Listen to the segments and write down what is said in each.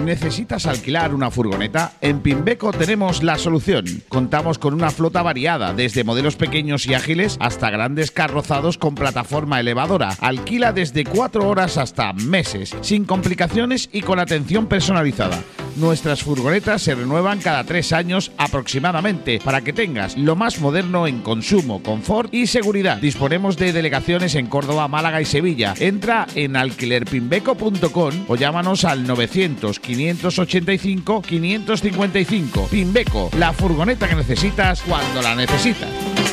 ¿Necesitas alquilar una furgoneta? En Pimbeco tenemos la solución. Contamos con una flota variada, desde modelos pequeños y ágiles hasta grandes carrozados con plataforma elevadora. Alquila desde 4 horas hasta meses, sin complicaciones y con atención personalizada. Nuestras furgonetas se renuevan cada 3 años aproximadamente para que tengas lo más moderno en consumo, confort y seguridad. Disponemos de delegaciones en Córdoba, Málaga y Sevilla. Entra en alquilerpimbeco.com o llámanos al 900 585 555. Pimbeco, la furgoneta que necesitas cuando la necesitas.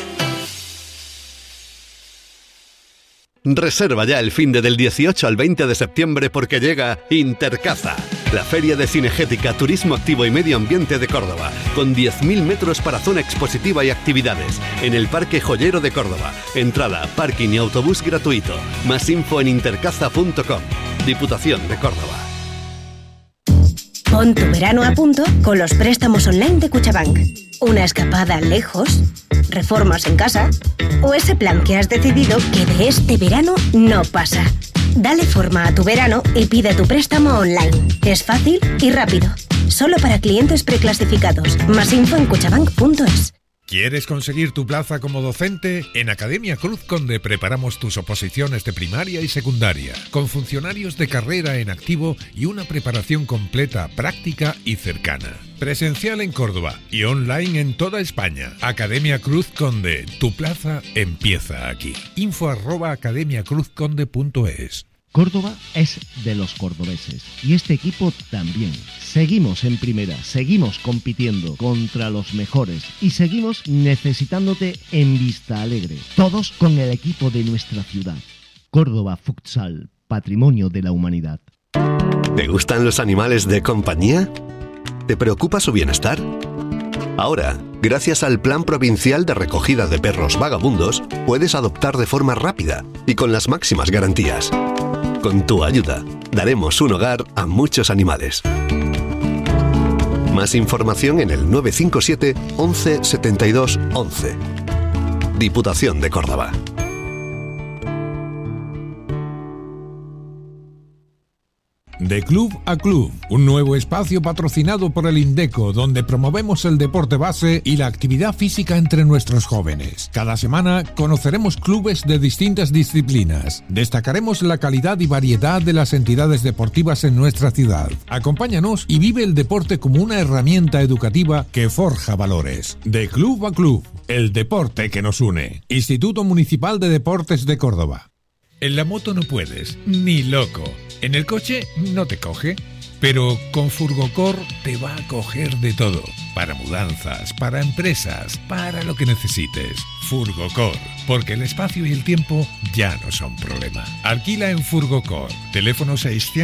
Reserva ya el finde del 18 al 20 de septiembre porque llega Intercaza, la feria de cinegética, turismo activo y medio ambiente de Córdoba, con 10.000 metros para zona expositiva y actividades, en el Parque Joyero de Córdoba. Entrada, parking y autobús gratuito. Más info en intercaza.com. Diputación de Córdoba. Pon tu verano a punto con los préstamos online de Cuchabank. Una escapada lejos, reformas en casa o ese plan que has decidido que de este verano no pasa. Dale forma a tu verano y pide tu préstamo online. Es fácil y rápido. Solo para clientes preclasificados. Más info en cuchabank.es. ¿Quieres conseguir tu plaza como docente? En Academia Cruz Conde preparamos tus oposiciones de primaria y secundaria, con funcionarios de carrera en activo y una preparación completa, práctica y cercana. Presencial en Córdoba y online en toda España. Academia Cruz Conde, tu plaza empieza aquí. info@academiacruzconde.es. Córdoba es de los cordobeses y este equipo también. Seguimos en primera, seguimos compitiendo contra los mejores y seguimos necesitándote en Vista Alegre. Todos con el equipo de nuestra ciudad. Córdoba Futsal, patrimonio de la humanidad. ¿Te gustan los animales de compañía? ¿Te preocupa su bienestar? Ahora, gracias al Plan Provincial de Recogida de Perros Vagabundos, puedes adoptar de forma rápida y con las máximas garantías. Con tu ayuda, daremos un hogar a muchos animales. Más información en el 957 11 72 11. Diputación de Córdoba. De Club a Club, un nuevo espacio patrocinado por el Indeco, donde promovemos el deporte base y la actividad física entre nuestros jóvenes. Cada semana conoceremos clubes de distintas disciplinas. Destacaremos la calidad y variedad de las entidades deportivas en nuestra ciudad. Acompáñanos y vive el deporte como una herramienta educativa que forja valores. De Club a Club, el deporte que nos une. Instituto Municipal de Deportes de Córdoba. En la moto no puedes, ni loco. En el coche no te coge, pero con Furgocor te va a coger de todo. Para mudanzas, para empresas, para lo que necesites. Furgocor, porque el espacio y el tiempo ya no son problema. Alquila en Furgocor. Teléfono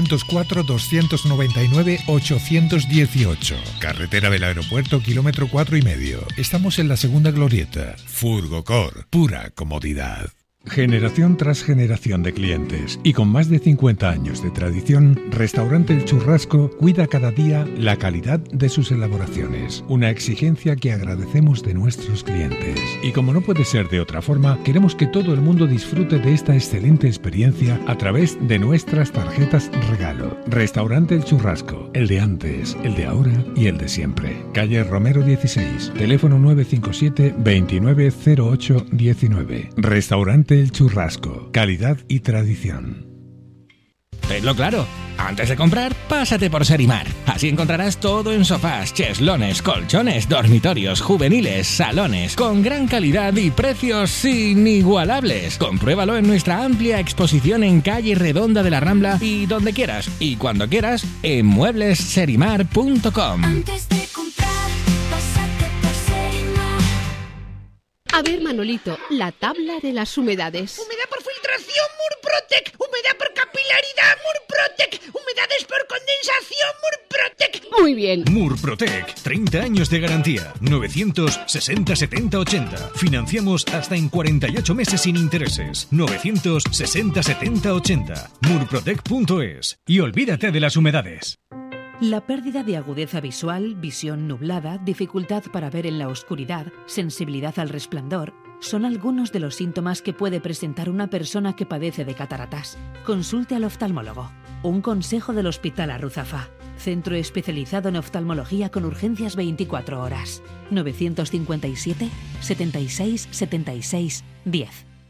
604-299-818. Carretera del Aeropuerto, kilómetro 4,5. Estamos en la segunda glorieta. Furgocor, pura comodidad. Generación tras generación de clientes y con más de 50 años de tradición, Restaurante El Churrasco cuida cada día la calidad de sus elaboraciones, una exigencia que agradecemos de nuestros clientes. Y como no puede ser de otra forma, queremos que todo el mundo disfrute de esta excelente experiencia a través de nuestras tarjetas regalo. Restaurante El Churrasco, el de antes, el de ahora y el de siempre. Calle Romero 16, teléfono 957 2908 19. Restaurante El Churrasco, calidad y tradición. Tenlo claro, antes de comprar, pásate por Serimar. Así encontrarás todo en sofás, cheslones, colchones, dormitorios, juveniles, salones, con gran calidad y precios inigualables. Compruébalo en nuestra amplia exposición en calle Redonda de la Rambla y donde quieras y cuando quieras en mueblesserimar.com. Antes de comprar, pásate por Serimar. A ver, Manolito, la tabla de las humedades. Humedad por filtración, Murprotec. Humedad por capilaridad, Murprotec. Humedades por condensación, Murprotec. Muy bien. Murprotec, 30 años de garantía. 960 70 80. Financiamos hasta en 48 meses sin intereses. 960 70 80. Murprotec.es. Y olvídate de las humedades. La pérdida de agudeza visual, visión nublada, dificultad para ver en la oscuridad, sensibilidad al resplandor, son algunos de los síntomas que puede presentar una persona que padece de cataratas. Consulte al oftalmólogo. Un consejo del Hospital Arruzafa. Centro especializado en oftalmología con urgencias 24 horas. 957 76 76 10.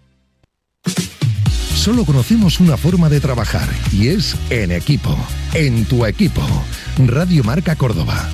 Solo conocemos una forma de trabajar y es en equipo. En tu equipo. Radio Marca Córdoba.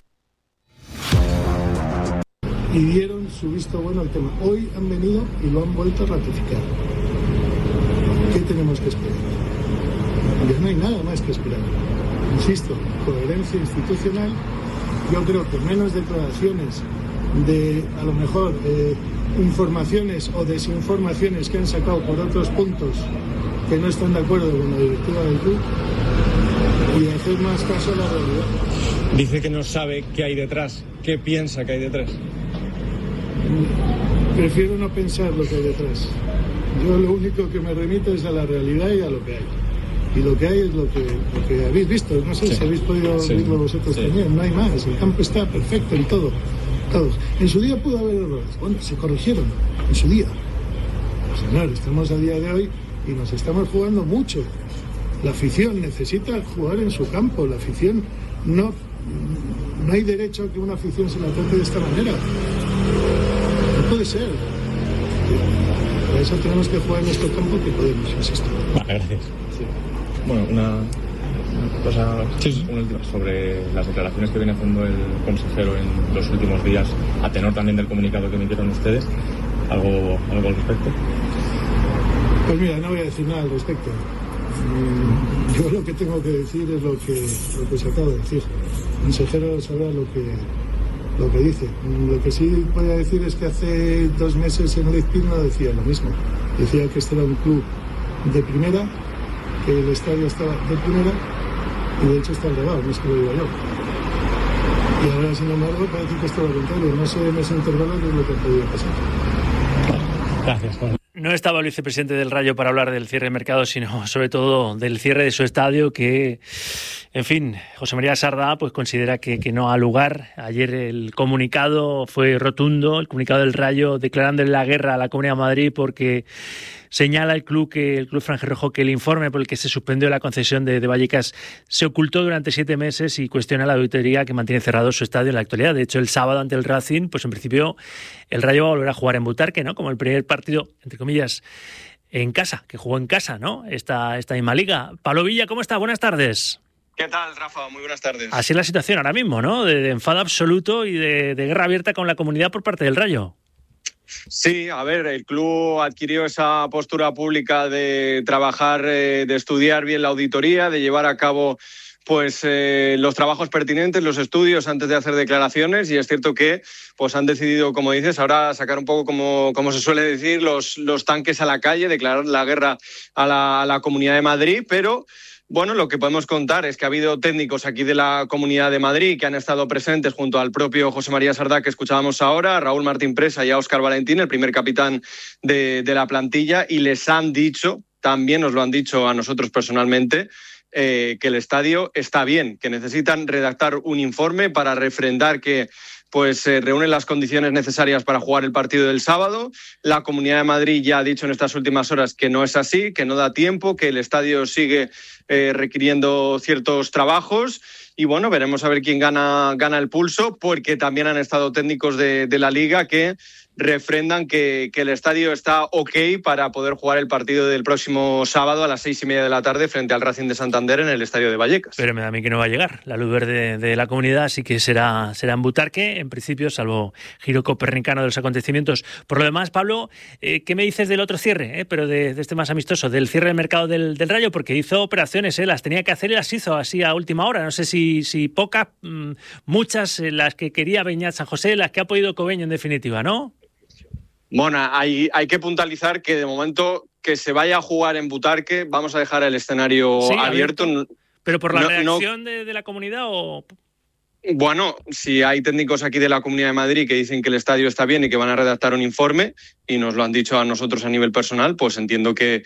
Y dieron su visto bueno al tema. Hoy han venido y lo han vuelto a ratificar. ¿Qué tenemos que esperar? Ya no hay nada más que esperar. Insisto, coherencia institucional. Yo creo que menos declaraciones de, a lo mejor, informaciones o desinformaciones que han sacado por otros puntos que no están de acuerdo con la directiva del club, y hacer más caso a la realidad. Dice que no sabe qué hay detrás. ¿Qué piensa que hay detrás? Prefiero no pensar lo que hay detrás. Yo lo único que me remito es a la realidad y a lo que hay. Y lo que hay es lo que habéis visto. No sé si habéis podido verlo vosotros también. No hay más. El campo está perfecto en todo. En su día pudo haber errores. Bueno, se corrigieron. En su día. Señor, estamos a día de hoy y nos estamos jugando mucho. La afición necesita jugar en su campo. La afición no hay derecho a que una afición se la trate de esta manera. No puede ser. Por eso tenemos que jugar en nuestro campo que podemos, insisto. Vale, gracias. Sí. Bueno, una cosa última sobre las declaraciones que viene haciendo el consejero en los últimos días, a tenor también del comunicado que emitieron ustedes. ¿Algo al respecto? Pues mira, no voy a decir nada al respecto. Yo lo que tengo que decir es lo que se acaba de decir. El consejero sabrá lo que dice. Lo que sí voy a decir es que hace 2 meses en Leipzig no decía lo mismo. Decía que este era un club de primera, que el estadio estaba de primera, y de hecho está elevado, no es que lo diga yo. Y ahora, sin embargo, parece que es todo lo contrario. No sé en ese intervalo qué es lo que ha podido pasar. Gracias, Juan. No estaba el vicepresidente del Rayo para hablar del cierre de mercado, sino sobre todo del cierre de su estadio, que, en fin, José María Sardá pues considera que no ha lugar. Ayer el comunicado fue rotundo, el comunicado del Rayo declarándole la guerra a la Comunidad de Madrid porque señala el club franjirrojo que el informe por el que se suspendió la concesión de Vallecas se ocultó durante 7 meses y cuestiona la auditoría que mantiene cerrado su estadio en la actualidad. De hecho, el sábado ante el Racing, pues en principio el Rayo va a volver a jugar en Butarque, ¿no? Como el primer partido, entre comillas, en casa, que jugó en casa, ¿no? Esta misma liga. Pablo Villa, ¿cómo está? Buenas tardes. ¿Qué tal, Rafa? Muy buenas tardes. Así es la situación ahora mismo, ¿no? De enfado absoluto y de guerra abierta con la comunidad por parte del Rayo. Sí, a ver, el club adquirió esa postura pública de trabajar, de estudiar bien la auditoría, de llevar a cabo pues los trabajos pertinentes, los estudios antes de hacer declaraciones, y es cierto que pues han decidido, como dices, ahora sacar un poco, como se suele decir, los tanques a la calle, declarar la guerra a la Comunidad de Madrid, pero bueno, lo que podemos contar es que ha habido técnicos aquí de la Comunidad de Madrid que han estado presentes junto al propio José María Sardá, que escuchábamos ahora, a Raúl Martín Presa y a Óscar Valentín, el primer capitán de la plantilla, y les han dicho, también nos lo han dicho a nosotros personalmente, que el estadio está bien, que necesitan redactar un informe para refrendar que pues reúnen las condiciones necesarias para jugar el partido del sábado. La Comunidad de Madrid ya ha dicho en estas últimas horas que no es así, que no da tiempo, que el estadio sigue requiriendo ciertos trabajos. Y bueno, veremos a ver quién gana el pulso, porque también han estado técnicos de la Liga que refrendan que el estadio está ok para poder jugar el partido del próximo sábado a las 6:30 de la tarde frente al Racing de Santander en el estadio de Vallecas. Pero me da a mí que no va a llegar la luz verde de la comunidad, así que será en Butarque, en principio, salvo giro copernicano de los acontecimientos. Por lo demás, Pablo, ¿qué me dices del otro cierre? Pero de este más amistoso, del cierre del mercado del Rayo, porque hizo operaciones, las tenía que hacer y las hizo así a última hora. No sé si pocas, muchas, las que quería Beñat San José, las que ha podido Cobeño en definitiva, ¿no? Bueno, hay que puntualizar que de momento que se vaya a jugar en Butarque, vamos a dejar el escenario abierto. ¿Pero por la reacción de la comunidad o...? Bueno, si hay técnicos aquí de la Comunidad de Madrid que dicen que el estadio está bien y que van a redactar un informe, y nos lo han dicho a nosotros a nivel personal, pues entiendo que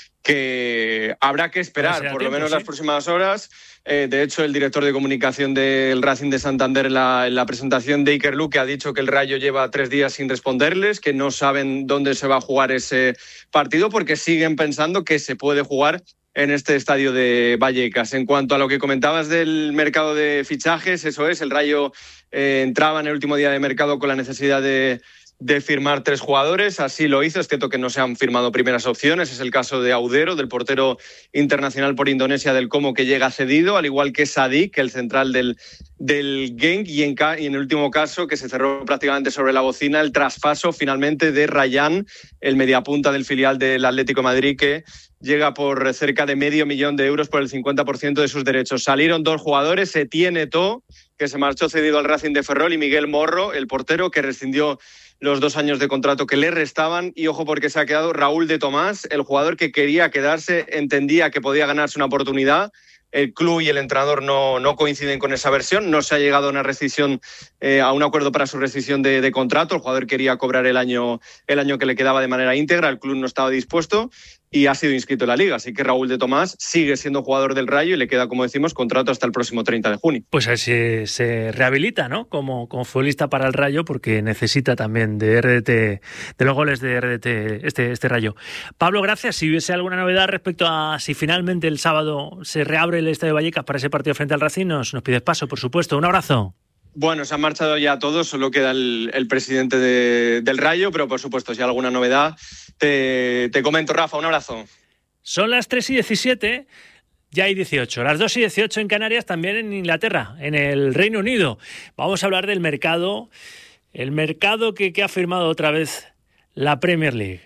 habrá que esperar por lo menos las próximas horas. De hecho, el director de comunicación del Racing de Santander en la presentación de Iker Luque ha dicho que el Rayo lleva 3 días sin responderles, que no saben dónde se va a jugar ese partido porque siguen pensando que se puede jugar en este estadio de Vallecas. En cuanto a lo que comentabas del mercado de fichajes, eso es, el Rayo entraba en el último día de mercado con la necesidad de firmar 3 jugadores, así lo hizo. Es cierto que no se han firmado primeras opciones, es el caso de Audero, del portero internacional por Indonesia del Como, que llega cedido, al igual que Sadik, el central del Genk, y en el último caso, que se cerró prácticamente sobre la bocina, el traspaso finalmente de Rayán, el mediapunta del filial del Atlético de Madrid, que llega por cerca de €500,000 por el 50% de sus derechos. Salieron 2 jugadores, Etienne Eto'o, que se marchó cedido al Racing de Ferrol, y Miguel Morro, el portero, que rescindió los 2 años de contrato que le restaban. Y ojo, porque se ha quedado Raúl de Tomás, el jugador que quería quedarse, entendía que podía ganarse una oportunidad. El club y el entrenador no coinciden con esa versión. No se ha llegado a una rescisión, a un acuerdo para su rescisión de contrato. El jugador quería cobrar el año que le quedaba de manera íntegra. El club no estaba dispuesto y ha sido inscrito en la Liga. Así que Raúl de Tomás sigue siendo jugador del Rayo y le queda, como decimos, contrato hasta el próximo 30 de junio. Pues a ver si se rehabilita, ¿no? Como futbolista para el Rayo, porque necesita también de RDT, de los goles de RDT este Rayo. Pablo, gracias. Si hubiese alguna novedad respecto a si finalmente el sábado se reabre el Estadio Vallecas para ese partido frente al Racing, nos pides paso, por supuesto. Un abrazo. Bueno, se han marchado ya todos, solo queda el presidente del Rayo, pero por supuesto, si hay alguna novedad, te comento. Rafa, un abrazo. Son las 3:17, ya hay 18. Las 2:18 en Canarias, también en Inglaterra, en el Reino Unido. Vamos a hablar del mercado, el mercado que ha firmado otra vez la Premier League.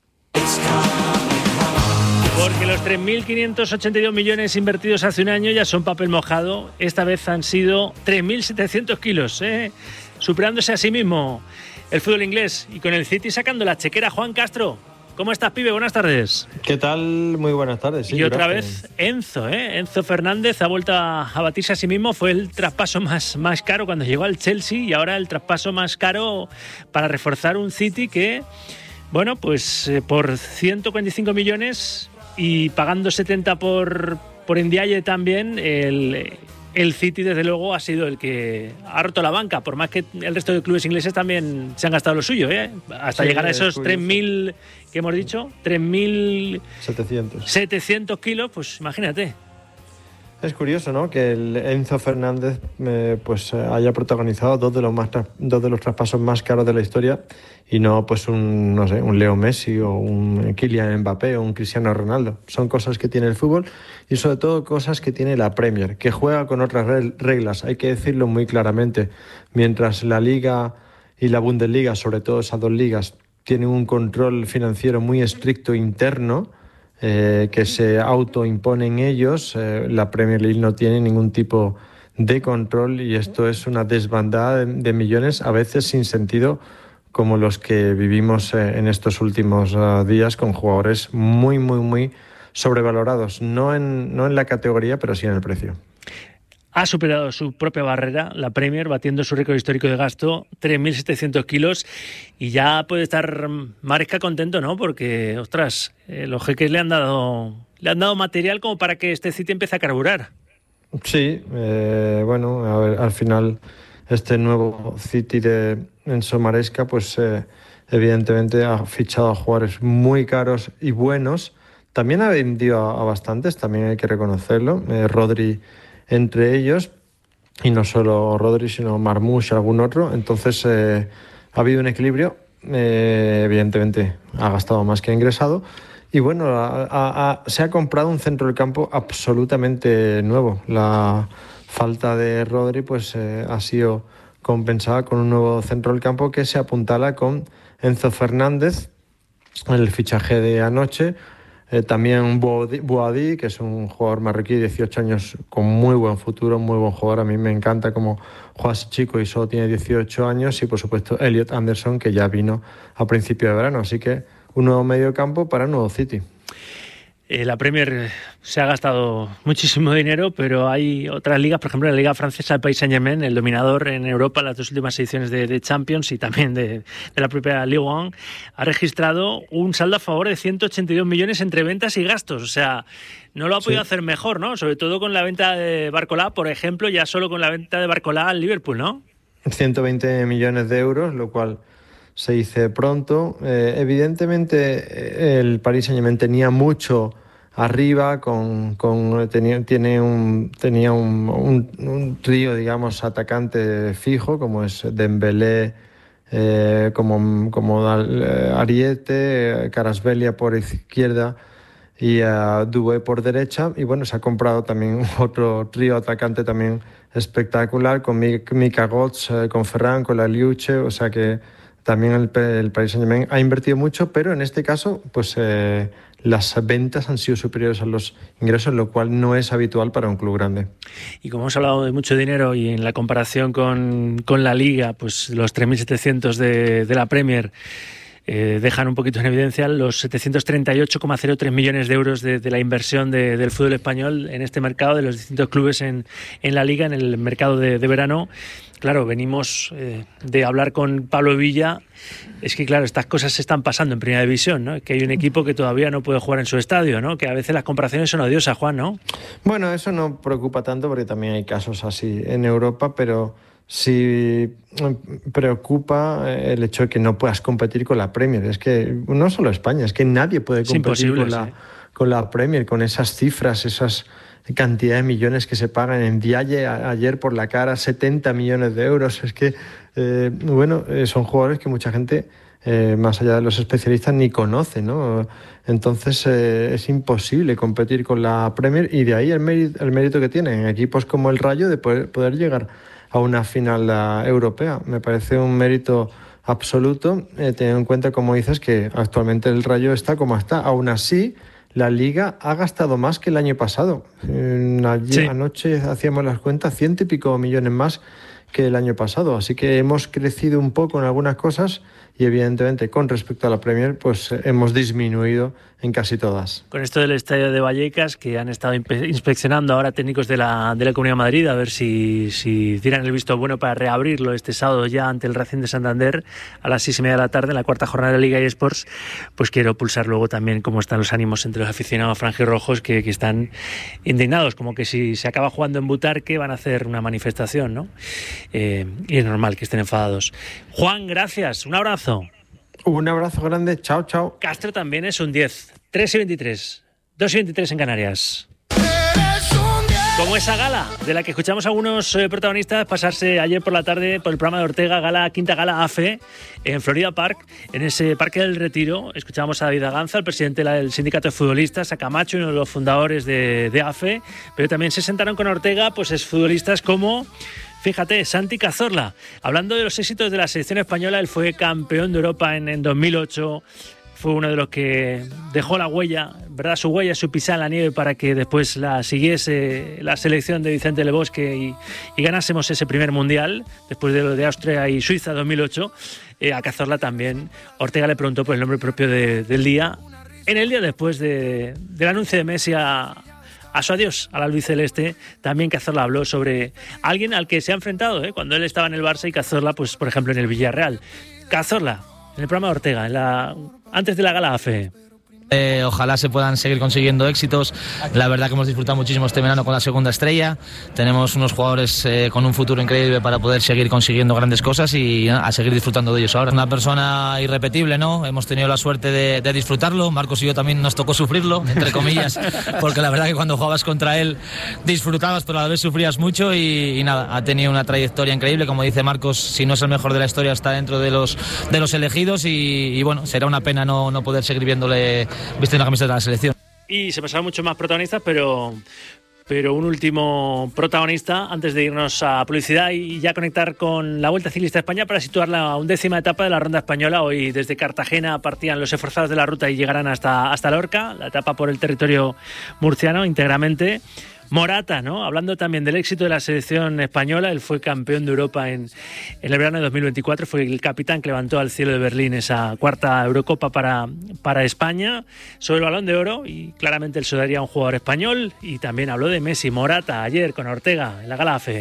Porque los 3.582 millones invertidos hace un año ya son papel mojado. Esta vez han sido 3.700 kilos, superándose a sí mismo el fútbol inglés. Y con el City sacando la chequera. Juan Castro, ¿cómo estás, pibe? Buenas tardes. ¿Qué tal? Muy buenas tardes. Sí, y otra gracias. vez Enzo Fernández ha vuelto a batirse a sí mismo. Fue el traspaso más caro cuando llegó al Chelsea, y ahora el traspaso más caro para reforzar un City que, bueno, pues por 145 millones... y pagando 70 por Ndiaye también, el City desde luego ha sido el que ha roto la banca, por más que el resto de clubes ingleses también se han gastado lo suyo, hasta llegar a esos 3.000, ¿qué hemos dicho? 3.700 kilos, pues imagínate. Es curioso, ¿no?, que el Enzo Fernández haya protagonizado dos de los traspasos más caros de la historia, y no pues un Leo Messi o un Kylian Mbappé o un Cristiano Ronaldo. Son cosas que tiene el fútbol y sobre todo cosas que tiene la Premier, que juega con otras reglas, hay que decirlo muy claramente. Mientras la Liga y la Bundesliga, sobre todo esas 2 ligas, tienen un control financiero muy estricto interno, que se autoimponen ellos, la Premier League no tiene ningún tipo de control, y esto es una desbandada de millones, a veces sin sentido, como los que vivimos en estos últimos días, con jugadores muy, muy, muy sobrevalorados, no en la categoría, pero sí en el precio. Ha superado su propia barrera, la Premier, batiendo su récord histórico de gasto, 3.700 kilos, y ya puede estar Maresca contento, ¿no? Porque, ostras, los jeques le han dado material como para que este City empiece a carburar. Sí, bueno, a ver, al final este nuevo City de Enzo Maresca, pues evidentemente ha fichado a jugadores muy caros y buenos. También ha vendido a bastantes, también hay que reconocerlo. Rodri entre ellos, y no solo Rodri, sino Marmoush y algún otro. Entonces ha habido un equilibrio. Evidentemente ha gastado más que ha ingresado, y bueno, se ha comprado un centro del campo absolutamente nuevo. La falta de Rodri pues ha sido compensada con un nuevo centro del campo que se apuntala con Enzo Fernández, el fichaje de anoche. También Boadi, que es un jugador marroquí de 18 años con muy buen futuro, muy buen jugador. A mí me encanta cómo juega ese chico y solo tiene 18 años. Y por supuesto Elliot Anderson, que ya vino a principio de verano. Así que un nuevo medio campo para el nuevo City. La Premier se ha gastado muchísimo dinero, pero hay otras ligas, por ejemplo la Liga Francesa, el Paris Saint-Germain, el dominador en Europa en las 2 últimas ediciones de Champions y también de la propia Ligue 1, ha registrado un saldo a favor de 182 millones entre ventas y gastos. O sea, no lo ha podido hacer mejor, ¿no? Sobre todo con la venta de Barcola, por ejemplo, ya solo con la venta de Barcola al Liverpool, ¿no? 120 millones de euros, lo cual se dice pronto. Evidentemente el Paris Saint-Germain tenía mucho arriba, tenía un trío, digamos, atacante fijo, como es Dembélé, como Ariete, Kvaratskhelia por izquierda y Doué por derecha. Y bueno, se ha comprado también otro trío atacante también espectacular, con Mika Götze, con Ferran, con Laliuche, o sea que también el Paris Saint-Germain ha invertido mucho, pero en este caso pues las ventas han sido superiores a los ingresos, lo cual no es habitual para un club grande. Y como hemos hablado de mucho dinero y en la comparación con la Liga, pues los 3.700 de la Premier dejan un poquito en evidencia los 738,03 millones de euros de la inversión del fútbol español en este mercado, de los distintos clubes en la Liga, en el mercado de verano. Claro, venimos de hablar con Pablo Villa. Es que, claro, estas cosas se están pasando en Primera División, ¿no? Que hay un equipo que todavía no puede jugar en su estadio, ¿no? Que a veces las comparaciones son odiosas, Juan, ¿no? Bueno, eso no preocupa tanto porque también hay casos así en Europa, pero sí preocupa el hecho de que no puedas competir con la Premier. Es que no solo España, es que nadie puede competir con la Premier, con esas cifras, esas cantidad de millones que se pagan en Dialle ayer por la cara, 70 millones de euros. Es que, son jugadores que mucha gente, más allá de los especialistas, ni conoce, ¿no? Entonces es imposible competir con la Premier, y de ahí el mérito que tienen equipos como el Rayo de poder llegar a una final europea. Me parece un mérito absoluto, teniendo en cuenta, como dices, que actualmente el Rayo está como está. Aún así, la Liga ha gastado más que el año pasado. Anoche hacíamos las cuentas, 100 y pico millones más que el año pasado. Así que hemos crecido un poco en algunas cosas y, evidentemente, con respecto a la Premier, pues hemos disminuido en casi todas. Con esto del estadio de Vallecas, que han estado inspeccionando ahora técnicos de la Comunidad de Madrid, a ver si dieran el visto bueno para reabrirlo este sábado ya ante el Racing de Santander a las 6:30 de la tarde en la cuarta jornada de Liga eSports. Pues quiero pulsar luego también cómo están los ánimos entre los aficionados franjirrojos que están indignados, como que si se acaba jugando en Butarque van a hacer una manifestación, ¿no? Y es normal que estén enfadados. Juan, gracias, un abrazo. Un abrazo grande, chao, chao. Castro también es un 10, 3:23, 2:23 en Canarias. Como esa gala de la que escuchamos a algunos protagonistas pasarse ayer por la tarde por el programa de Ortega, quinta gala AFE en Florida Park, en ese Parque del Retiro. Escuchábamos a David Aganza, el presidente del sindicato de futbolistas, a Camacho, uno de los fundadores de AFE, pero también se sentaron con Ortega pues exfutbolistas como, fíjate, Santi Cazorla. Hablando de los éxitos de la selección española, él fue campeón de Europa en 2008, fue uno de los que dejó la huella, ¿verdad? Su huella, su pisada en la nieve para que después la siguiese la selección de Vicente Le Bosque y ganásemos ese primer mundial, después de lo de Austria y Suiza 2008. A Cazorla también Ortega le preguntó por el nombre propio del día, en el día después del anuncio de Messi a su adiós al albiceleste. También Cazorla habló sobre alguien al que se ha enfrentado, cuando él estaba en el Barça y Cazorla, pues por ejemplo en el Villarreal. Cazorla, en el programa de Ortega, antes de la gala AFE. Ojalá se puedan seguir consiguiendo éxitos. La verdad que hemos disfrutado muchísimo este verano con la segunda estrella. Tenemos unos jugadores con un futuro increíble para poder seguir consiguiendo grandes cosas y a seguir disfrutando de ellos ahora. Una persona irrepetible, ¿no? Hemos tenido la suerte de disfrutarlo. Marcos y yo también nos tocó sufrirlo, entre comillas, porque la verdad que cuando jugabas contra él disfrutabas, pero a la vez sufrías mucho y nada, ha tenido una trayectoria increíble. Como dice Marcos, si no es el mejor de la historia, está dentro de los elegidos y bueno, será una pena no poder seguir viéndole viste la camiseta de la selección. Y se pasaron muchos más protagonistas, pero un último protagonista antes de irnos a publicidad y ya conectar con la Vuelta Ciclista a España para situar la 11ª etapa de la Ronda Española. Hoy desde Cartagena partían los esforzados de la ruta y llegarán hasta Lorca, la etapa por el territorio murciano íntegramente. Morata, ¿no? Hablando también del éxito de la selección española, él fue campeón de Europa en el verano de 2024, fue el capitán que levantó al cielo de Berlín esa cuarta Eurocopa para España, sobre el Balón de Oro, y claramente él se daría a un jugador español. Y también habló de Messi. Morata ayer con Ortega en la gala AFE.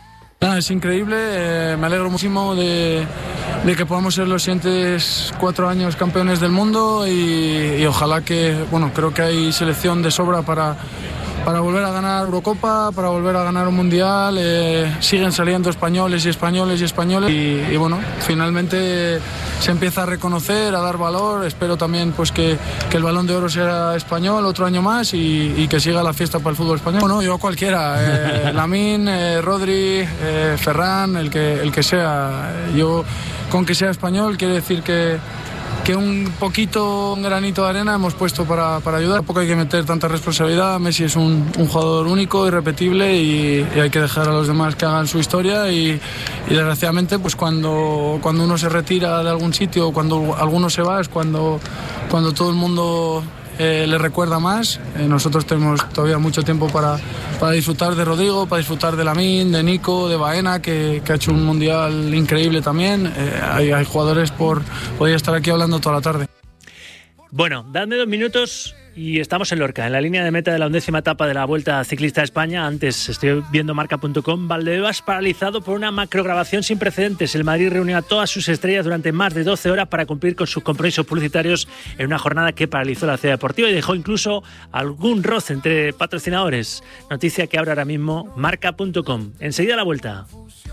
Es increíble, me alegro muchísimo de que podamos ser los siguientes 4 años campeones del mundo y ojalá que, bueno, creo que hay selección de sobra para volver a ganar Eurocopa, para volver a ganar un Mundial. Siguen saliendo españoles y bueno, finalmente se empieza a reconocer, a dar valor. Espero también pues que el Balón de Oro sea español otro año más y que siga la fiesta para el fútbol español. Bueno, yo cualquiera, Lamine, Rodri, Ferran, el que sea. Yo con que sea español quiere decir que un granito de arena hemos puesto para ayudar. Tampoco hay que meter tanta responsabilidad. Messi es un jugador único, irrepetible y hay que dejar a los demás que hagan su historia y desgraciadamente pues cuando uno se retira de algún sitio o cuando alguno se va es cuando todo el mundo le recuerda más. Nosotros tenemos todavía mucho tiempo para disfrutar de Rodrigo, para disfrutar de Lamine, de Nico, de Baena, que ha hecho un mundial increíble también. Hay jugadores podría estar aquí hablando toda la tarde. Bueno, dadme 2 minutos y estamos en Lorca, en la línea de meta de la 11ª etapa de la Vuelta Ciclista a España. Antes estoy viendo marca.com. Valdebebas paralizado por una macrograbación sin precedentes. El Madrid reunió a todas sus estrellas durante más de 12 horas para cumplir con sus compromisos publicitarios en una jornada que paralizó la ciudad deportiva y dejó incluso algún roce entre patrocinadores. Noticia que abre ahora mismo marca.com. Enseguida la vuelta.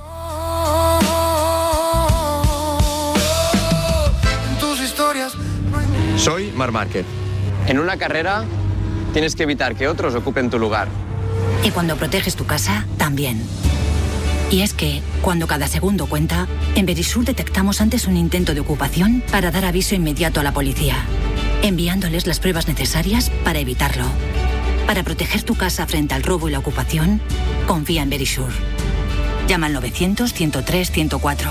Soy Marc Márquez. En una carrera tienes que evitar que otros ocupen tu lugar. Y cuando proteges tu casa, también. Y es que, cuando cada segundo cuenta, en Verisur detectamos antes un intento de ocupación para dar aviso inmediato a la policía, enviándoles las pruebas necesarias para evitarlo. Para proteger tu casa frente al robo y la ocupación, confía en Verisur. Llama al 900 103 104.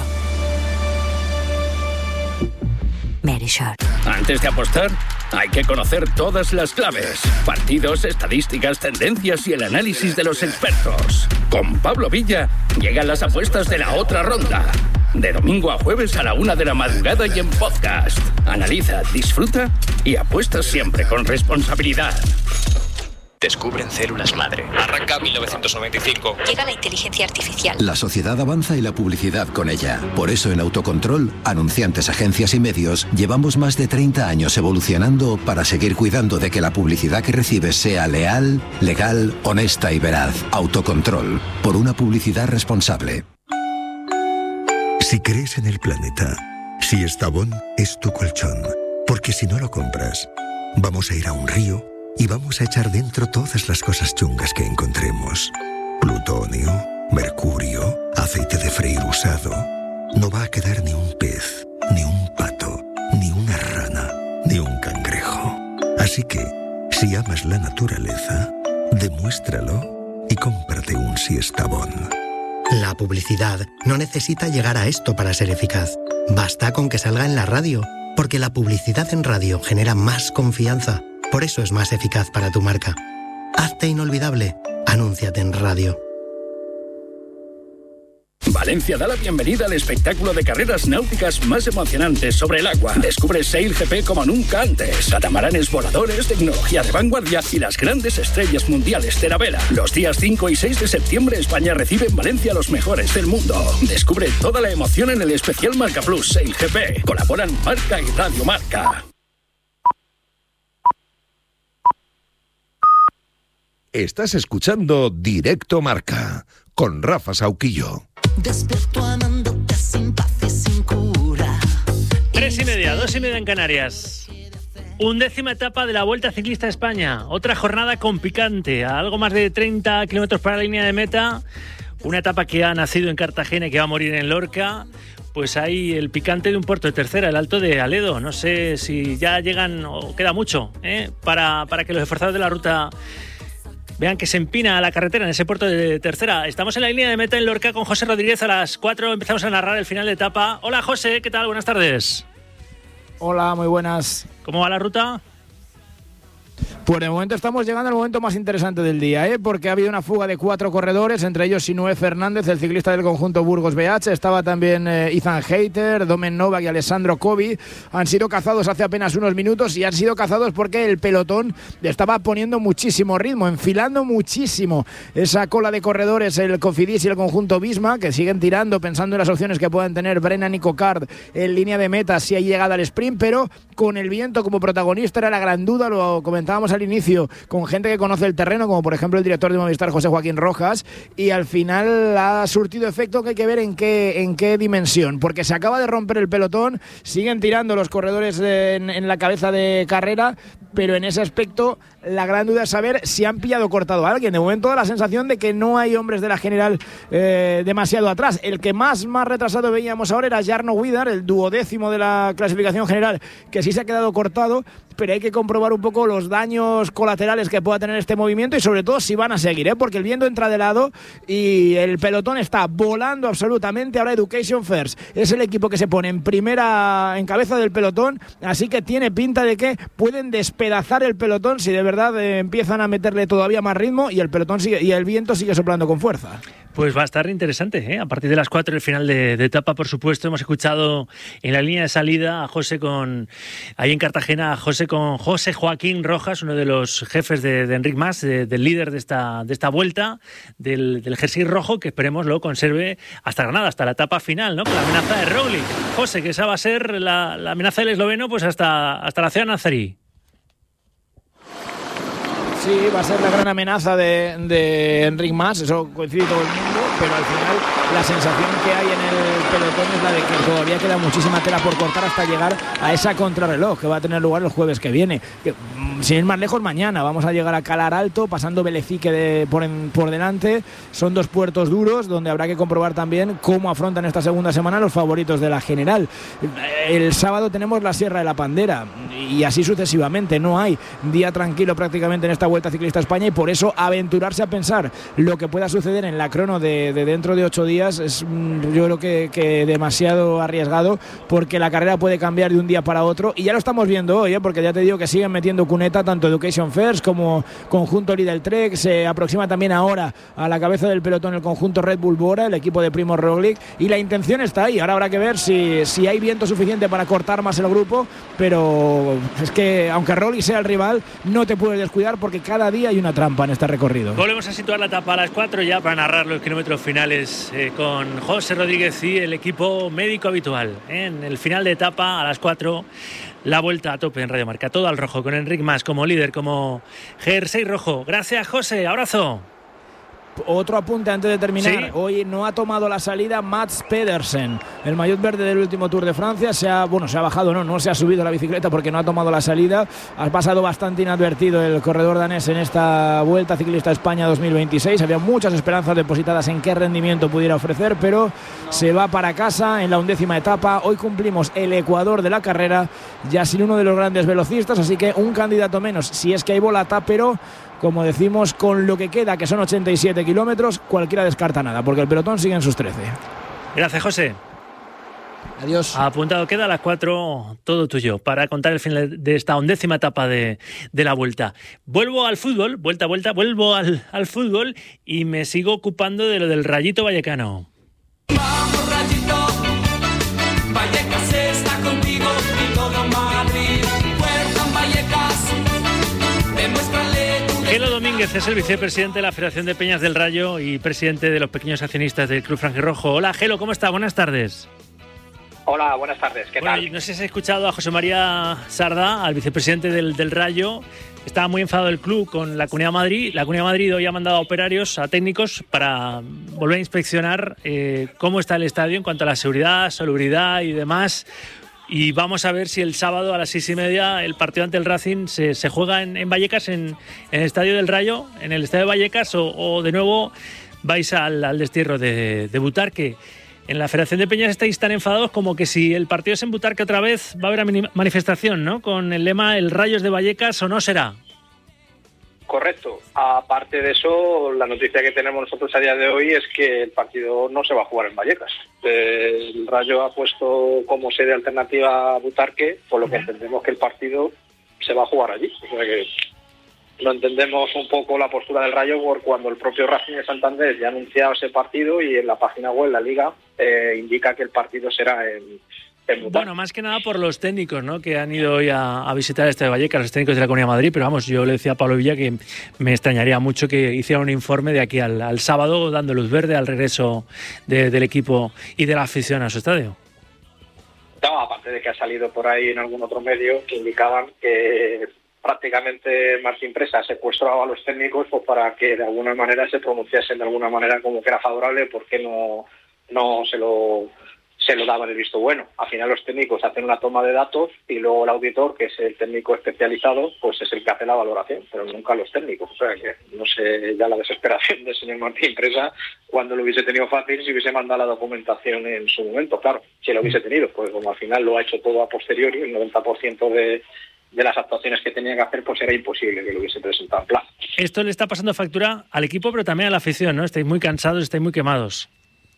Verisur. Antes de apostar, hay que conocer todas las claves, partidos, estadísticas, tendencias y el análisis de los expertos. Con Pablo Villa llegan las apuestas de la otra ronda. De domingo a jueves a la 1 de la madrugada y en podcast. Analiza, disfruta y apuesta siempre con responsabilidad. Descubren células madre. Arranca 1995. Llega la inteligencia artificial. La sociedad avanza y la publicidad con ella. Por eso en Autocontrol, anunciantes, agencias y medios, llevamos más de 30 años evolucionando para seguir cuidando de que la publicidad que recibes sea leal, legal, honesta y veraz. Autocontrol, por una publicidad responsable. Si crees en el planeta, si Estavón es tu colchón, porque si no lo compras, vamos a ir a un río y vamos a echar dentro todas las cosas chungas que encontremos. Plutonio, mercurio, aceite de freír usado. No va a quedar ni un pez, ni un pato, ni una rana, ni un cangrejo. Así que, si amas la naturaleza, demuéstralo y cómprate un Siestabón. La publicidad no necesita llegar a esto para ser eficaz. Basta con que salga en la radio, porque la publicidad en radio genera más confianza. Por eso es más eficaz para tu marca. Hazte inolvidable. Anúnciate en radio. Valencia da la bienvenida al espectáculo de carreras náuticas más emocionantes sobre el agua. Descubre SailGP como nunca antes. Catamaranes voladores, tecnología de vanguardia y las grandes estrellas mundiales de la vela. Los días 5 y 6 de septiembre España recibe en Valencia a los mejores del mundo. Descubre toda la emoción en el especial Marca Plus SailGP. Colaboran Marca y Radio Marca. Estás escuchando Directo Marca con Rafa Sauquillo. Despierto amándote sin paz y sin cura. 3:30, 2:30 en Canarias. 11ª etapa de la Vuelta Ciclista a España. Otra jornada con picante, a algo más de 30 kilómetros para la línea de meta. Una etapa que ha nacido en Cartagena y que va a morir en Lorca. Pues hay el picante de un puerto de tercera, el Alto de Aledo. No sé si ya llegan o queda mucho para que los esforzados de la ruta vean que se empina la carretera en ese puerto de tercera. Estamos en la línea de meta en Lorca con José Rodríguez. A las 4 empezamos a narrar el final de etapa. Hola José, ¿qué tal? Buenas tardes. Hola, muy buenas. ¿Cómo va la ruta? Pues de momento estamos llegando al momento más interesante del día, porque ha habido una fuga de 4 corredores, entre ellos Sinué Fernández, el ciclista del conjunto Burgos BH, estaba también Ethan Hayter, Domen Novak y Alessandro Covi. Han sido cazados hace apenas unos minutos y han sido cazados porque el pelotón le estaba poniendo muchísimo ritmo, enfilando muchísimo esa cola de corredores, el Cofidis y el conjunto Visma, que siguen tirando pensando en las opciones que puedan tener Brennan y Cocard en línea de meta si hay llegada al sprint, pero con el viento como protagonista era la gran duda, lo comentábamos al al inicio con gente que conoce el terreno, como por ejemplo el director de Movistar, José Joaquín Rojas, y al final ha surtido efecto que hay que ver en qué dimensión, porque se acaba de romper el pelotón, siguen tirando los corredores en la cabeza de carrera, pero en ese aspecto la gran duda es saber si han pillado cortado a alguien. De momento da la sensación de que no hay hombres de la general demasiado atrás. El que más retrasado veíamos ahora era Jarno Widar, el 12º de la clasificación general, que sí se ha quedado cortado, pero hay que comprobar un poco los daños colaterales que pueda tener este movimiento y sobre todo si van a seguir, porque el viento entra de lado y el pelotón está volando absolutamente. Ahora Education First es el equipo que se pone en cabeza del pelotón, así que tiene pinta de que pueden despedazar el pelotón si de verdad empiezan a meterle todavía más ritmo y el pelotón sigue, y el viento sigue soplando con fuerza. Pues va a estar interesante, ¿eh? A partir de las 4 el final de etapa, por supuesto. Hemos escuchado en la línea de salida a José ahí en Cartagena, a José con José Joaquín Rojas, uno de los jefes de Enric Mas, del líder de esta vuelta, del jersey rojo, que esperemos lo conserve hasta Granada, hasta la etapa final, ¿no? Con la amenaza de Roglic. José, que esa va a ser la amenaza del esloveno pues hasta la ciudad de Nazarí. Sí, va a ser la gran amenaza de Enric Mas, eso coincide todo el mundo, pero al final la sensación que hay en el pelotón es la de que todavía queda muchísima tela por cortar hasta llegar a esa contrarreloj que va a tener lugar el jueves que viene. Sin ir más lejos, mañana vamos a llegar a Calar Alto, pasando Belezique por delante. Son dos puertos duros donde habrá que comprobar también cómo afrontan esta segunda semana los favoritos de la general. El sábado tenemos la Sierra de la Pandera y así sucesivamente. No hay día tranquilo prácticamente en esta Vuelta Ciclista a España, y por eso aventurarse a pensar lo que pueda suceder en la crono de dentro de 8 días es, yo creo que demasiado arriesgado, porque la carrera puede cambiar de un día para otro, y ya lo estamos viendo hoy, porque ya te digo que siguen metiendo cuneta tanto Education First como conjunto Lidl Trek. Se aproxima también ahora a la cabeza del pelotón el conjunto Red Bull Bora, el equipo de Primož Roglic, y la intención está ahí. Ahora habrá que ver si hay viento suficiente para cortar más el grupo, pero es que aunque Roglic sea el rival, no te puedes descuidar, porque cada día hay una trampa en este recorrido. Volvemos a situar la etapa a las 4 ya para narrar los kilómetros finales con José Rodríguez y el equipo médico habitual. En el final de etapa a las 4, la vuelta a tope en Radio Marca. Todo al rojo, con Enric Mas como líder, como jersey rojo. Gracias, José. Abrazo. Otro apunte antes de terminar. ¿Sí? Hoy no ha tomado la salida Mats Pedersen, el maillot verde del último Tour de Francia. Se ha bajado, no se ha subido a la bicicleta porque no ha tomado la salida. Ha pasado bastante inadvertido el corredor danés en esta Vuelta Ciclista a España 2026. Había muchas esperanzas depositadas en qué rendimiento pudiera ofrecer, pero se va para casa en la 11ª etapa. Hoy cumplimos el ecuador de la carrera, ya sin uno de los grandes velocistas, así que un candidato menos si es que hay volata, pero como decimos, con lo que queda, que son 87 kilómetros, cualquiera descarta nada, porque el pelotón sigue en sus 13. Gracias, José. Adiós. Apuntado queda a las 4, todo tuyo, para contar el final de esta 11ª etapa de la Vuelta. Vuelvo al fútbol, vuelvo al fútbol, y me sigo ocupando de lo del Rayito Vallecano. Vamos, Rayito, Vallecas está contigo y todo Madrid. Fuerza en Vallecas, demuéstrale. Gelo Domínguez es el vicepresidente de la Federación de Peñas del Rayo y presidente de los pequeños accionistas del Club Franjirrojo. Hola, Gelo, ¿cómo está? Buenas tardes. Hola, buenas tardes. ¿Qué tal? No sé si has escuchado a José María Sardá, al vicepresidente del Rayo. Estaba muy enfadado el club con la Comunidad de Madrid. La Comunidad de Madrid hoy ha mandado a operarios, a técnicos, para volver a inspeccionar cómo está el estadio en cuanto a la seguridad, salubridad y demás. Y vamos a ver si el sábado a las 6:30 el partido ante el Racing se juega en Vallecas, en el estadio del Rayo, en el estadio de Vallecas, o de nuevo vais al destierro de Butarque. En la Federación de Peñas estáis tan enfadados como que si el partido es en Butarque otra vez va a haber manifestación, ¿no? Con el lema "El Rayo es de Vallecas", ¿o no será? Correcto. Aparte de eso, la noticia que tenemos nosotros a día de hoy es que el partido no se va a jugar en Vallecas. El Rayo ha puesto como sede alternativa a Butarque, por lo que entendemos que el partido se va a jugar allí. O sea que no entendemos un poco la postura del Rayo por cuando el propio Racing de Santander ya ha anunciado ese partido y en la página web, la Liga, indica que el partido será en Bueno, más que nada por los técnicos, ¿no?, que han ido hoy a visitar este de Vallecas, los técnicos de la Comunidad de Madrid, pero vamos, yo le decía a Pablo Villa que me extrañaría mucho que hiciera un informe de aquí al sábado dando luz verde al regreso del equipo y de la afición a su estadio. No, aparte de que ha salido por ahí en algún otro medio que indicaban que prácticamente Martín Presa secuestraba a los técnicos pues para que de alguna manera se pronunciasen de alguna manera como que era favorable, porque no se lo daban el visto bueno. Al final los técnicos hacen una toma de datos y luego el auditor, que es el técnico especializado, pues es el que hace la valoración, pero nunca los técnicos. O sea que no sé ya la desesperación del señor Martín Presa cuando lo hubiese tenido fácil si hubiese mandado la documentación en su momento. Claro, si lo hubiese tenido, pues como al final lo ha hecho todo a posteriori, el 90% de las actuaciones que tenía que hacer, pues era imposible que lo hubiese presentado en plazo. Esto le está pasando factura al equipo, pero también a la afición, ¿no? Estáis muy cansados, estáis muy quemados.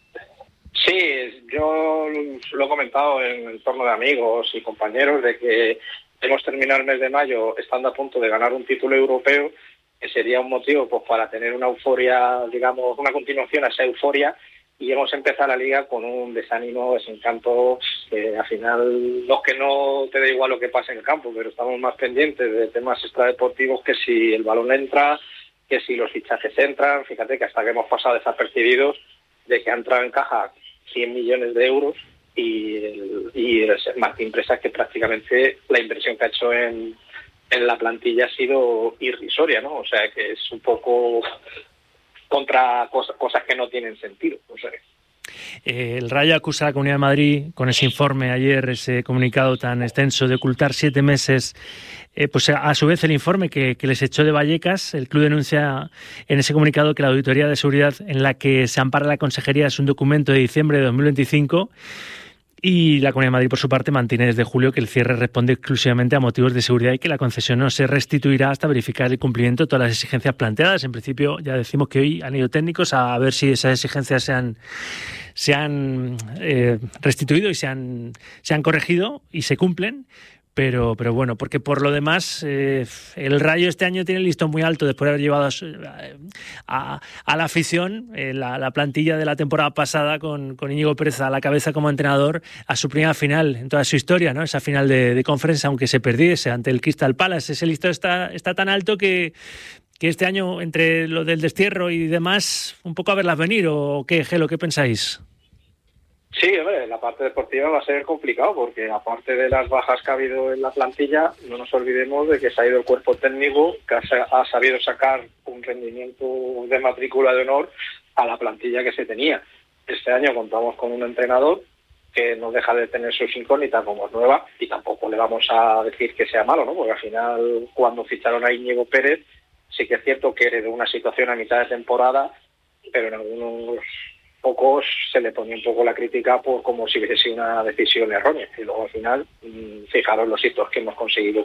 Sí, yo lo he comentado en el torno de amigos y compañeros de que hemos terminado el mes de mayo estando a punto de ganar un título europeo, que sería un motivo pues para tener una euforia, digamos, una continuación a esa euforia, y hemos empezado la liga con un desánimo, desencanto, que al final no es que no te da igual lo que pase en el campo, pero estamos más pendientes de temas extradeportivos, que si el balón entra, que si los fichajes entran. Fíjate que hasta que hemos pasado desapercibidos de que ha entrado en caja 100 millones de euros y el Martín Presa, que prácticamente la inversión que ha hecho en la plantilla ha sido irrisoria, ¿no? O sea que es un poco contra cosas que no tienen sentido. O sea, el Rayo acusa a la Comunidad de Madrid con ese informe ayer, ese comunicado tan extenso de ocultar 7 meses, pues a su vez el informe que les echó de Vallecas. El club denuncia en ese comunicado que la auditoría de seguridad en la que se ampara la consejería es un documento de diciembre de 2025, y la Comunidad de Madrid, por su parte, mantiene desde julio que el cierre responde exclusivamente a motivos de seguridad y que la concesión no se restituirá hasta verificar el cumplimiento de todas las exigencias planteadas. En principio, ya decimos que hoy han ido técnicos a ver si esas exigencias se han restituido y se han corregido y se cumplen. Pero bueno, porque por lo demás el Rayo este año tiene el listón muy alto después de haber llevado a la afición la plantilla de la temporada pasada con Íñigo Pérez a la cabeza como entrenador a su primera final en toda su historia, ¿no? Esa final de Conference, aunque se perdiese ante el Crystal Palace. Ese listón está tan alto que este año, entre lo del destierro y demás, un poco a verlas venir. ¿O qué, Gelo? ¿Qué pensáis? Sí, hombre, la parte deportiva va a ser complicado, porque aparte de las bajas que ha habido en la plantilla, no nos olvidemos de que se ha ido el cuerpo técnico, que ha sabido sacar un rendimiento de matrícula de honor a la plantilla que se tenía. Este año contamos con un entrenador que no deja de tener sus incógnitas, como es nueva, y tampoco le vamos a decir que sea malo, ¿no? Porque al final, cuando ficharon a Íñigo Pérez, sí que es cierto que heredó una situación a mitad de temporada, pero en algunos pocos se le ponía un poco la crítica por como si hubiese sido una decisión errónea, y luego al final fijaros los hitos que hemos conseguido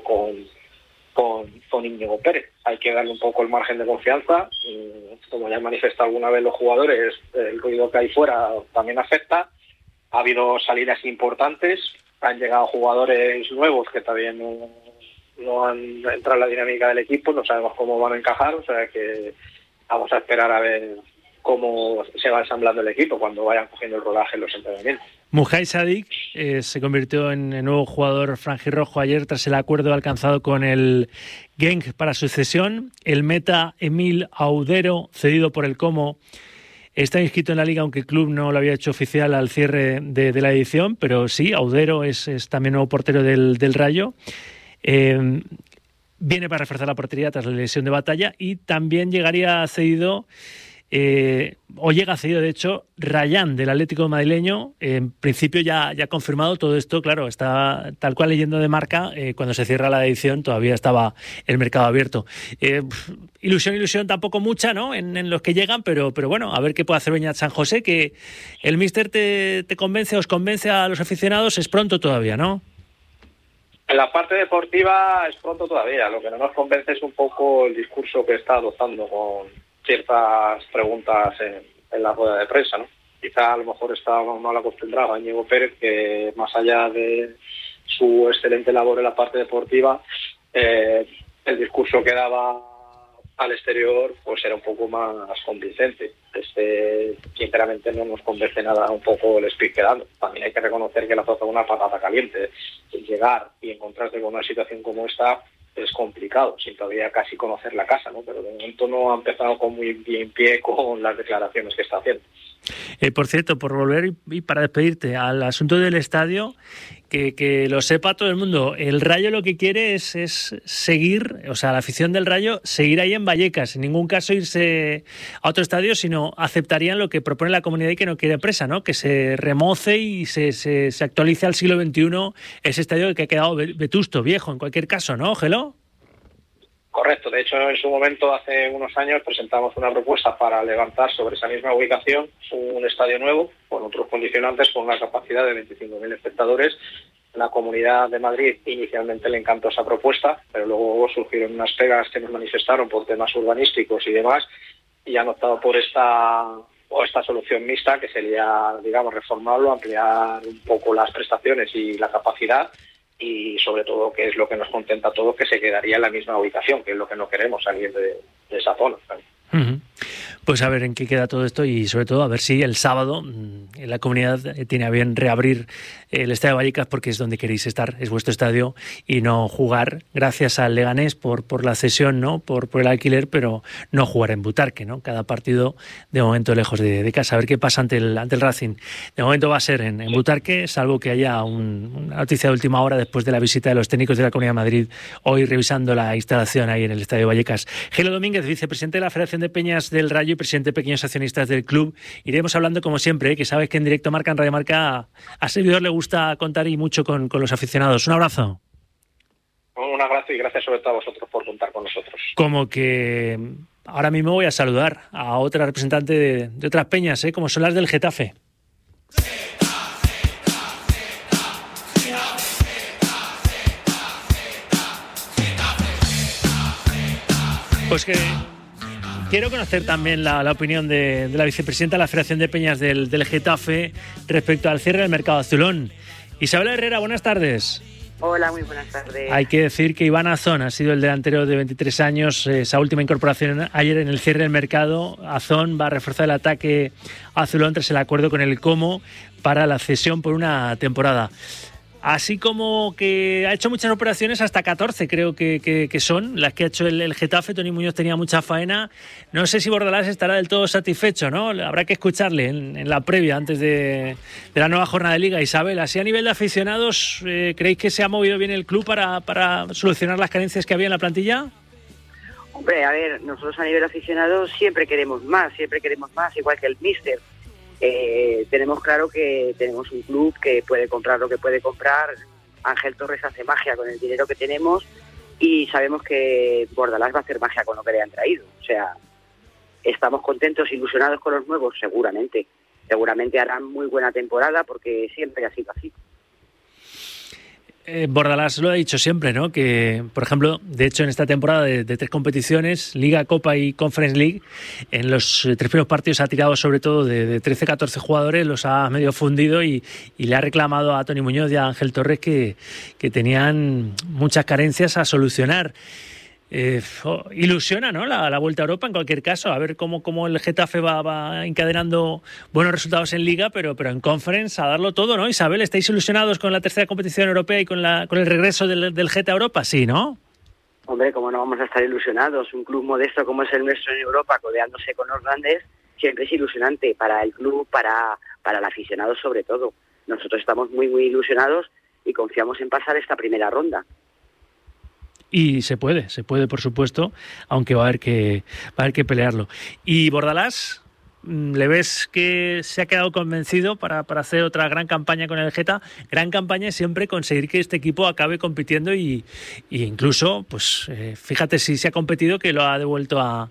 con Íñigo Pérez. Hay que darle un poco el margen de confianza, como ya han manifestado alguna vez los jugadores, el ruido que hay fuera también afecta. Ha habido salidas importantes, han llegado jugadores nuevos que todavía no han entrado en la dinámica del equipo, no sabemos cómo van a encajar, o sea que vamos a esperar a ver cómo se va ensamblando el equipo cuando vayan cogiendo el rodaje en los entrenamientos. Mujay Sadik se convirtió en el nuevo jugador franjirrojo ayer tras el acuerdo alcanzado con el Genk para su cesión. El meta Emil Audero, cedido por el Como, está inscrito en la liga, aunque el club no lo había hecho oficial al cierre de la edición, pero sí, Audero es también nuevo portero del Rayo. Viene para reforzar la portería tras la lesión de Batalla, y también llegaría cedido llega cedido, de hecho, Rayán, del Atlético madrileño. En principio ya confirmado todo esto, claro, está tal cual leyendo de Marca, cuando se cierra la edición todavía estaba el mercado abierto. Ilusión tampoco mucha, ¿no?, en los que llegan, pero bueno, a ver qué puede hacer Beñat San José, que el míster te convence, os convence a los aficionados. Es pronto todavía, ¿no? En la parte deportiva es pronto todavía. Lo que no nos convence es un poco el discurso que está adoptando con ciertas preguntas en la rueda de prensa, ¿no? Quizá a lo mejor está mal acostumbrado a Íñigo Pérez, que más allá de su excelente labor en la parte deportiva, el discurso que daba al exterior pues era un poco más convincente. Sinceramente no nos convence nada un poco el speech que dando. También hay que reconocer que le ha tocado una patata caliente. Llegar y encontrarte con una situación como esta es complicado, sin todavía casi conocer la casa, ¿no? Pero de momento no ha empezado con muy bien pie con las declaraciones que está haciendo. Por cierto, por volver y para despedirte al asunto del estadio, que lo sepa todo el mundo, el Rayo lo que quiere es seguir, o sea, la afición del Rayo, seguir ahí en Vallecas, en ningún caso irse a otro estadio, sino aceptarían lo que propone la comunidad y que no quiere presa, ¿no? Que se remoce y se actualice al siglo XXI ese estadio que ha quedado vetusto, viejo, en cualquier caso, ¿no, Gelo? Correcto, de hecho en su momento, hace unos años, presentamos una propuesta para levantar sobre esa misma ubicación un estadio nuevo, con otros condicionantes, con una capacidad de 25.000 espectadores. La Comunidad de Madrid inicialmente le encantó esa propuesta, pero luego surgieron unas pegas que nos manifestaron por temas urbanísticos y demás, y han optado por esta solución mixta, que sería, digamos, reformarlo, ampliar un poco las prestaciones y la capacidad, y sobre todo, que es lo que nos contenta a todos, que se quedaría en la misma ubicación, que es lo que no queremos, salir de esa zona. Uh-huh. Pues a ver en qué queda todo esto y sobre todo a ver si el sábado la comunidad tiene a bien reabrir el Estadio Vallecas, porque es donde queréis estar, es vuestro estadio, y no jugar, gracias al Leganés por la cesión, ¿no? por el alquiler, pero no jugar en Butarque, ¿no? Cada partido de momento lejos de casa. A ver qué pasa ante el Racing. De momento va a ser en Butarque, salvo que haya una noticia de última hora después de la visita de los técnicos de la Comunidad de Madrid hoy revisando la instalación ahí en el Estadio Vallecas. Gelo Domínguez, vicepresidente de la Federación de Peñas del Rayo y presidente de Pequeños Accionistas del club. Iremos hablando como siempre, que sabes que en Directo Marca, en Radio Marca, a servidor le gusta contar y mucho con los aficionados. Un abrazo. Un abrazo y gracias sobre todo a vosotros por contar con nosotros. Como que ahora mismo voy a saludar a otra representante de otras peñas, como son las del Getafe. Pues que quiero conocer también la opinión de la vicepresidenta de la Federación de Peñas del Getafe respecto al cierre del mercado azulón. Isabel Herrera, buenas tardes. Hola, muy buenas tardes. Hay que decir que Iván Azón ha sido el delantero de 23 años, esa última incorporación ayer en el cierre del mercado. Azón va a reforzar el ataque azulón tras el acuerdo con el Como para la cesión por una temporada. Así como que ha hecho muchas operaciones, hasta 14 creo que son las que ha hecho el Getafe. Toni Muñoz tenía mucha faena. No sé si Bordalás estará del todo satisfecho, ¿no? Habrá que escucharle en la previa, antes de la nueva jornada de Liga. Isabel, así a nivel de aficionados, ¿creéis que se ha movido bien el club para solucionar las carencias que había en la plantilla? Hombre, a ver, nosotros a nivel aficionado siempre queremos más, igual que el míster. Tenemos claro que tenemos un club que puede comprar lo que puede comprar. Ángel Torres hace magia con el dinero que tenemos y sabemos que Bordalás va a hacer magia con lo que le han traído. O sea, estamos contentos, ilusionados con los nuevos, seguramente harán muy buena temporada porque siempre ha sido así. Bordalás lo ha dicho siempre, ¿no? Que, por ejemplo, de hecho en esta temporada de 3 competiciones, Liga, Copa y Conference League, en los 3 primeros partidos ha tirado sobre todo de 13-14 jugadores, los ha medio fundido y le ha reclamado a Toni Muñoz y a Ángel Torres que tenían muchas carencias a solucionar. Ilusiona, ¿no? La vuelta a Europa en cualquier caso, a ver cómo el Getafe va encadenando buenos resultados en Liga, pero en Conference a darlo todo, ¿no? Isabel, ¿estáis ilusionados con la tercera competición europea y con el regreso del Geta a Europa? Sí, ¿no? Hombre, ¿cómo no vamos a estar ilusionados? Un club modesto como es el nuestro en Europa, codeándose con los grandes, siempre es ilusionante para el club, para el aficionado sobre todo. Nosotros estamos muy, muy ilusionados y confiamos en pasar esta primera ronda. Y se puede, por supuesto, aunque va a haber que pelearlo. ¿Y Bordalás, le ves que se ha quedado convencido para hacer otra gran campaña con el Geta? Gran campaña es siempre conseguir que este equipo acabe compitiendo y incluso, pues fíjate si se ha competido, que lo ha devuelto a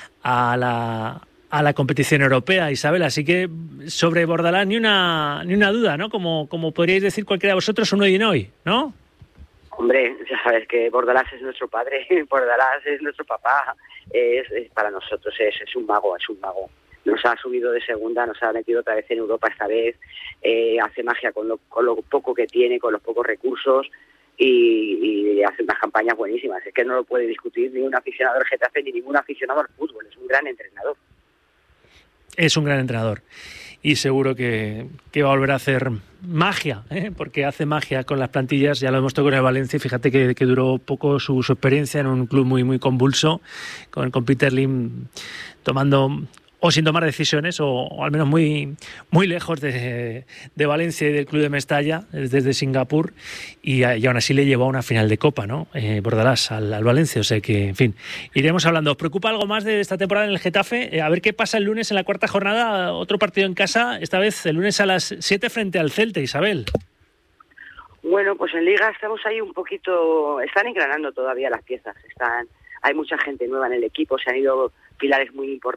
la competición europea, Isabel. Así que sobre Bordalás ni una duda, ¿no? Como podríais decir cualquiera de vosotros, un hoy y hoy, ¿no? Hombre, ya sabes que Bordalás es nuestro padre, Bordalás es nuestro papá, es para nosotros es un mago. Nos ha subido de segunda, nos ha metido otra vez en Europa esta vez, hace magia con lo poco que tiene, con los pocos recursos y hace unas campañas buenísimas. Es que no lo puede discutir ni un aficionado del Getafe ni ningún aficionado al fútbol, es un gran entrenador. Es un gran entrenador. Y seguro que va a volver a hacer magia, porque hace magia con las plantillas. Ya lo hemos tocado con el Valencia, fíjate que duró poco su experiencia en un club muy, muy convulso, con Peter Lim tomando o sin tomar decisiones, o al menos muy, muy lejos de Valencia y del club de Mestalla, desde Singapur, y aún así le llevó a una final de Copa, ¿no? Bordalás al Valencia, o sea que, en fin, iremos hablando. ¿Os preocupa algo más de esta temporada en el Getafe? A ver qué pasa el lunes en la cuarta jornada, otro partido en casa, esta vez el lunes a las 7 frente al Celta, Isabel. Bueno, pues en Liga estamos ahí un poquito, están engranando todavía las piezas, hay mucha gente nueva en el equipo, se han ido pilares muy